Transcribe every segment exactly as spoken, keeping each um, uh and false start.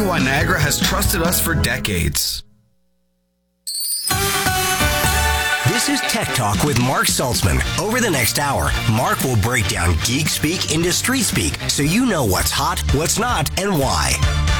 W Y Niagara has trusted us for decades. This is Tech Talk with Mark Saltzman. Over the next hour, Mark will break down geek speak into street speak so you know what's hot, what's not, and why.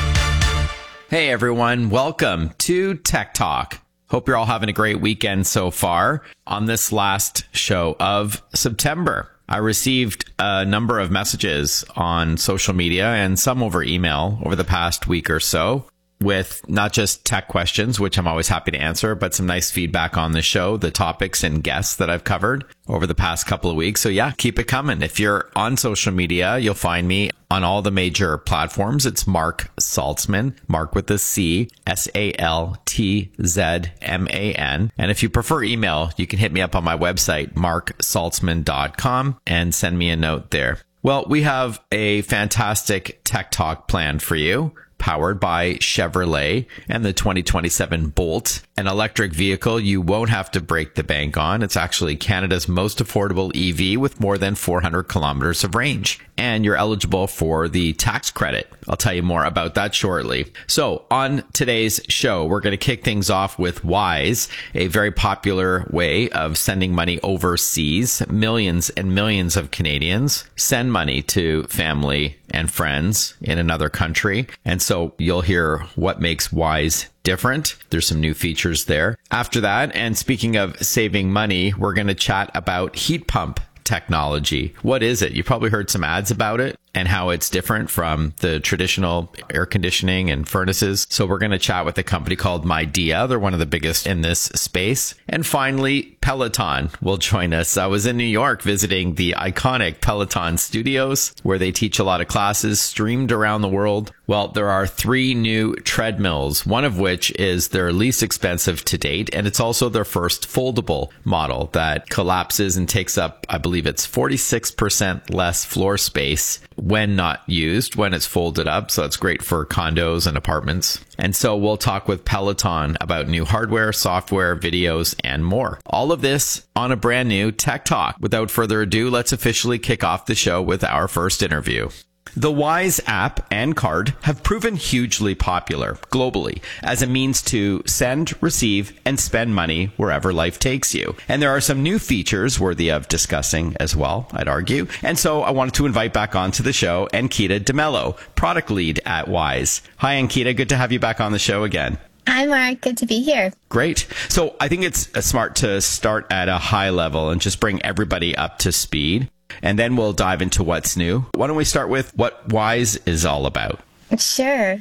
Hey everyone, welcome to Tech Talk. Hope you're all having a great weekend so far. On this last show of September, I received a number of messages on social media and some over email over the past week or so with not just tech questions, which I'm always happy to answer, but some nice feedback on the show, the topics and guests that I've covered over the past couple of weeks. So yeah, keep it coming. If you're on social media, you'll find me on all the major platforms. It's Mark Saltzman, Mark with a C, S A L T Z M A N. And if you prefer email, you can hit me up on my website, mark saltzman dot com, and send me a note there. Well, we have a fantastic Tech Talk planned for you, powered by Chevrolet and the twenty twenty-seven Bolt, an electric vehicle you won't have to break the bank on. It's actually Canada's most affordable E V with more than four hundred kilometers of range. And you're eligible for the tax credit. I'll tell you more about that shortly. So on today's show, we're going to kick things off with Wise, a very popular way of sending money overseas. Millions and millions of Canadians send money to family and friends in another country. And so you'll hear what makes Wise different. There's some new features there. After that, and speaking of saving money, we're going to chat about heat pump technology. What is it? You probably heard some ads about it and how it's different from the traditional air conditioning and furnaces. So we're going to chat with a company called Midea. They're one of the biggest in this space. And finally, Peloton will join us. I was in New York visiting the iconic Peloton studios where they teach a lot of classes streamed around the world. Well, there are three new treadmills, one of which is their least expensive to date. And it's also their first foldable model that collapses and takes up, I believe it's forty-six percent less floor space when not used, when it's folded up. So it's great for condos and apartments. And so we'll talk with Peloton about new hardware, software, videos, and more. All of this on a brand new Tech Talk. Without further ado, let's officially kick off the show with our first interview. The Wise app and card have proven hugely popular globally as a means to send, receive, and spend money wherever life takes you. And there are some new features worthy of discussing as well, I'd argue. And so I wanted to invite back onto the show Ankita DeMello, product lead at Wise. Hi, Ankita. Good to have you back on the show again. Hi, Mark. Good to be here. Great. So I think it's smart to start at a high level and just bring everybody up to speed. And then we'll dive into what's new. Why don't we start with what Wise is all about? Sure.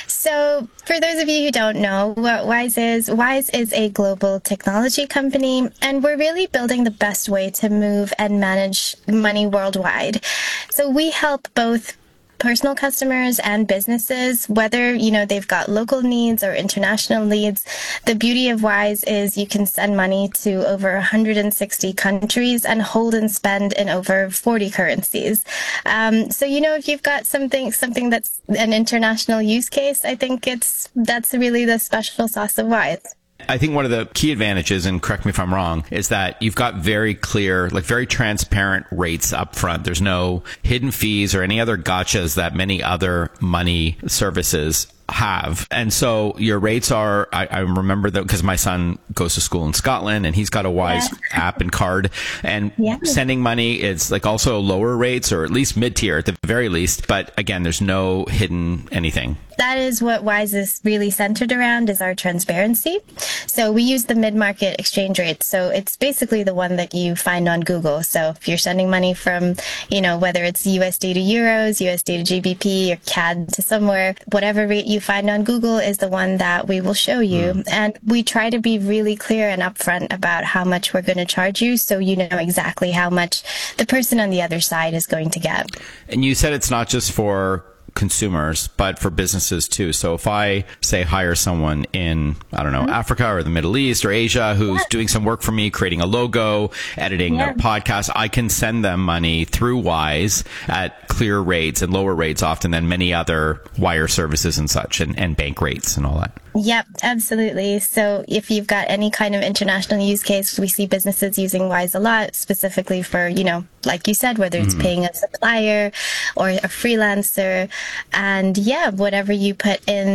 So for those of you who don't know what Wise is, Wise is a global technology company, and we're really building the best way to move and manage money worldwide. So we help both personal customers and businesses, whether, you know, they've got local needs or international needs. The beauty of Wise is you can send money to over one hundred sixty countries and hold and spend in over forty currencies. Um, so, you know, if you've got something, something that's an international use case, I think it's, that's really the special sauce of Wise. I think one of the key advantages, and correct me if I'm wrong, is that you've got very clear, like very transparent rates up front. There's no hidden fees or any other gotchas that many other money services have. And so your rates are, I, I remember that because my son goes to school in Scotland and he's got a Wise yeah. app and card, and yeah. sending money is like also lower rates, or at least mid-tier at the very least. But again, there's no hidden anything. That is what Wise is really centered around, is our transparency. So we use the mid-market exchange rate. So it's basically the one that you find on Google. So if you're sending money from, you know, whether it's U S D to euros, U S D to G B P, or C A D to somewhere, whatever rate you find on Google is the one that we will show you. Mm. And we try to be really clear and upfront about how much we're going to charge you, so you know exactly how much the person on the other side is going to get. And you said it's not just for consumers, but for businesses too. So if I say hire someone in, I don't know, mm-hmm. Africa or the Middle East or Asia who's yeah. doing some work for me, creating a logo, editing yeah. a podcast, I can send them money through Wise at clear rates and lower rates often than many other wire services and such, and, and bank rates and all that. Yep, absolutely. So if you've got any kind of international use case, we see businesses using Wise a lot, specifically for, you know, like you said, whether it's mm-hmm. paying a supplier or a freelancer. And yeah, whatever you put in